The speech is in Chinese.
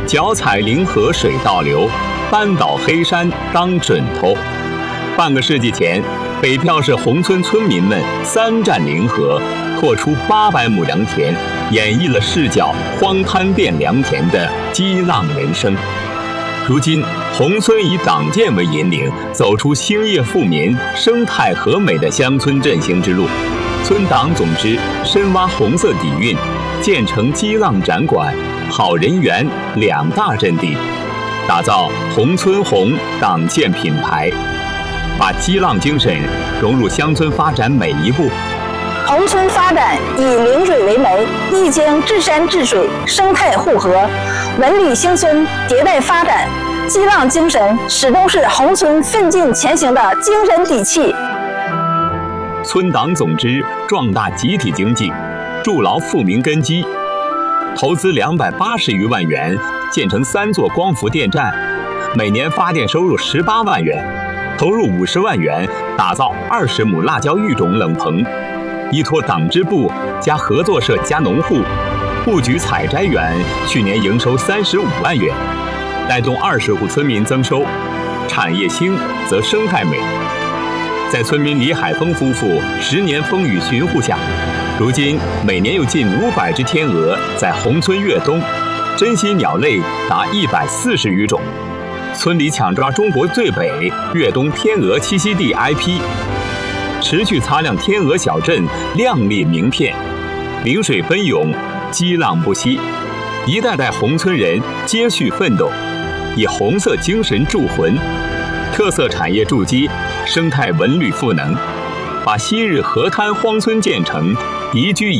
脚踩临河水倒流，扳倒黑山当枕头。半个世纪前，北票市宏村村民们3战临河，拓出800亩良田，演绎了视角荒滩变良田的激浪人生。如今，宏村以党建为引领，走出兴业富民、生态和美的乡村振兴之路。村党总支深挖红色底蕴，建成激浪展馆、好人园2大阵地，打造宏村红党建品牌，把激浪精神融入乡村发展每一步。 宏村发展以临水为媒，一经治山治水，生态互合，文旅兴村，迭代发展。激浪精神始终是宏村奋进前行的精神底气。 村党总支壮大集体经济，筑牢富民根基，投资280余万元建成3座光伏电站，每年发电收入18万元，投入50万元打造20亩辣椒育种冷棚，依托党支部加合作社加农户，布局采摘园，去年营收35万元，带动20户村民增收。产业兴则生态美。在村民李海峰夫妇10年风雨巡护下，如今每年有近500只天鹅在宏村越冬，珍稀鸟类达140余种。村里抢抓中国最北越冬天鹅栖息地 IP， 持续擦亮天鹅小镇亮丽名片。临水奔涌，激浪不息，一代代宏村人接续奋斗，以红色精神铸魂，特色产业筑基，生态文旅赋能，把昔日河滩荒村建成宜居